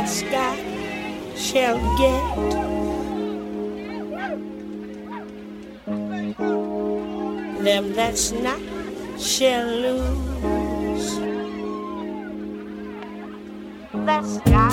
that's got shall get. Them that's not shall lose. That's got